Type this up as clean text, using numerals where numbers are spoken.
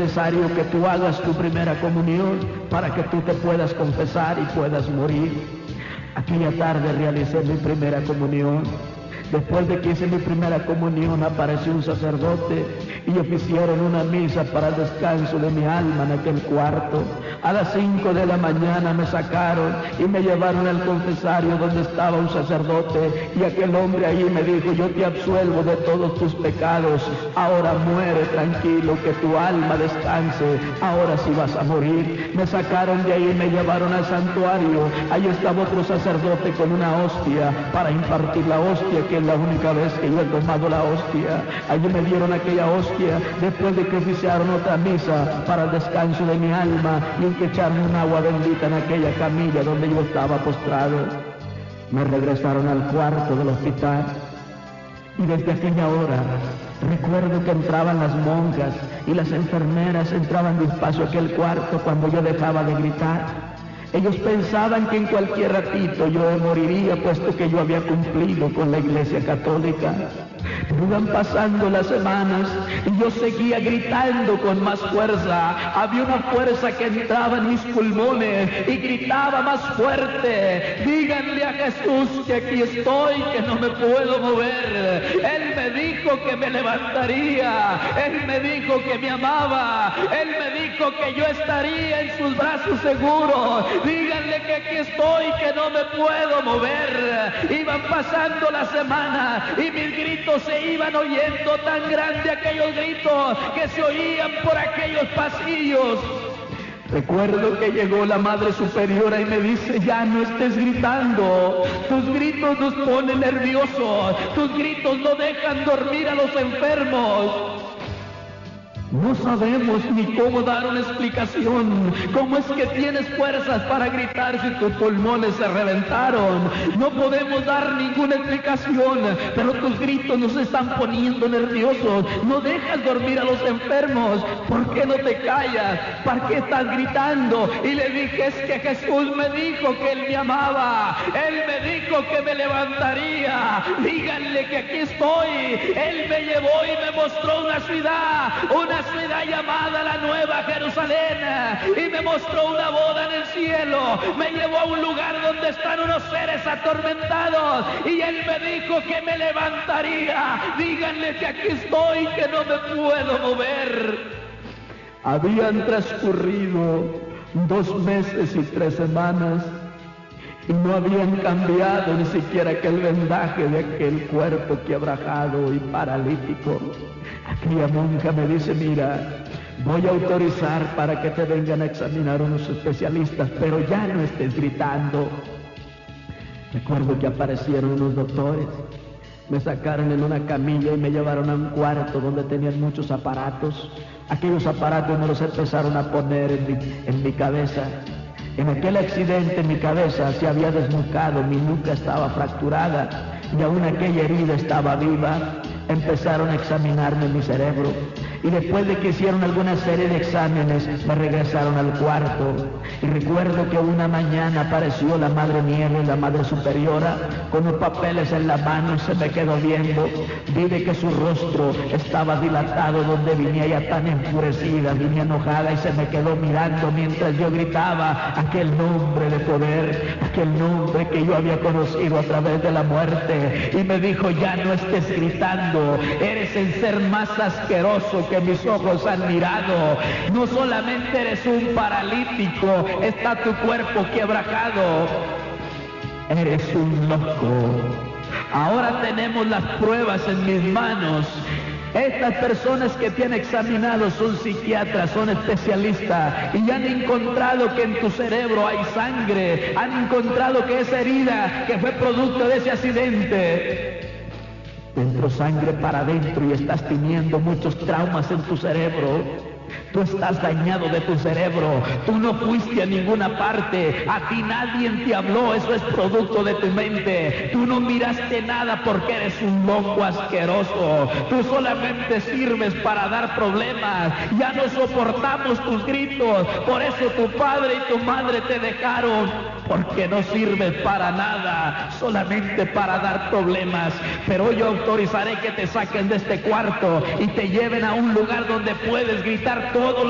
necesario que tú hagas tu primera comunión para que tú te puedas confesar y puedas morir. Aquella tarde realicé mi primera comunión. Después de que hice mi primera comunión, apareció un sacerdote y oficiaron una misa para el descanso de mi alma en aquel cuarto. A las 5 de la mañana me sacaron y me llevaron al confesario donde estaba un sacerdote, y aquel hombre ahí me dijo: yo te absuelvo de todos tus pecados, ahora muere tranquilo, que tu alma descanse, ahora sí vas a morir. Me sacaron de ahí y me llevaron al santuario. Ahí estaba otro sacerdote con una hostia para impartir la hostia, que es la única vez que yo he tomado la hostia. Allí me dieron aquella hostia después de que oficiaron otra misa para el descanso de mi alma y que echaron un agua bendita en aquella camilla donde yo estaba postrado. Me regresaron al cuarto del hospital y desde aquella hora recuerdo que entraban las monjas y las enfermeras entraban despacio a aquel cuarto cuando yo dejaba de gritar. Ellos pensaban que en cualquier ratito yo moriría, puesto que yo había cumplido con la Iglesia Católica. Pero iban pasando las semanas y yo seguía gritando con más fuerza. Había una fuerza que entraba en mis pulmones y gritaba más fuerte: díganle a Jesús que aquí estoy, que no me puedo mover. Él me dijo que me levantaría, Él me dijo que me amaba, Él me dijo que yo estaría en sus brazos seguros. Díganle que aquí estoy, que no me puedo mover. Iban pasando las semanas y mis gritos se iban oyendo, tan grande aquellos gritos que se oían por aquellos pasillos. Recuerdo que llegó la Madre Superiora y me dice: ya no estés gritando, tus gritos nos ponen nerviosos, tus gritos no dejan dormir a los enfermos. No sabemos ni cómo dar una explicación. ¿Cómo es que tienes fuerzas para gritar si tus pulmones se reventaron? No podemos dar ninguna explicación, pero tus gritos nos están poniendo nerviosos. No dejas dormir a los enfermos. ¿Por qué no te callas? ¿Para qué estás gritando? Y le dije: es que Jesús me dijo que Él me amaba. Él me dijo que me levantaría. Díganle que aquí estoy. Él me llevó y me mostró una ciudad llamada la Nueva Jerusalén, y me mostró una boda en el cielo. Me llevó a un lugar donde están unos seres atormentados y Él me dijo que me levantaría. Díganle que aquí estoy, que no me puedo mover. Habían transcurrido 2 meses y 3 semanas y no habían cambiado ni siquiera aquel vendaje de aquel cuerpo quebrajado y paralítico. Aquella monja me dice: mira, voy a autorizar para que te vengan a examinar unos especialistas, pero ya no estés gritando. Recuerdo que aparecieron unos doctores, me sacaron en una camilla y me llevaron a un cuarto donde tenían muchos aparatos. Aquellos aparatos me los empezaron a poner en mi cabeza. En aquel accidente mi cabeza se había desnucado, mi nuca estaba fracturada y aún aquella herida estaba viva. Empezaron a examinarme mi cerebro y después de que hicieron alguna serie de exámenes me regresaron al cuarto. Y recuerdo que una mañana apareció la Madre Nieve, la Madre Superiora, con los papeles en la mano, y se me quedó viendo. Vi de que su rostro estaba dilatado, donde venía ya tan enfurecida, venía enojada, y se me quedó mirando mientras yo gritaba aquel nombre de poder, aquel nombre que yo había conocido a través de la muerte. Y me dijo: ya no estés gritando, eres el ser más asqueroso que mis ojos han mirado. No solamente eres un paralítico, está tu cuerpo quebrajado, eres un loco. Ahora tenemos las pruebas en mis manos. Estas personas que te han examinado son psiquiatras, son especialistas, y han encontrado que en tu cerebro hay sangre, han encontrado que esa herida que fue producto de ese accidente, entró sangre para adentro y estás teniendo muchos traumas en tu cerebro. Tú estás dañado de tu cerebro, tú no fuiste a ninguna parte, a ti nadie te habló, eso es producto de tu mente. Tú no miraste nada porque eres un loco asqueroso, tú solamente sirves para dar problemas. Ya no soportamos tus gritos, por eso tu padre y tu madre te dejaron, porque no sirves para nada, solamente para dar problemas. Pero yo autorizaré que te saquen de este cuarto y te lleven a un lugar donde puedes gritar todo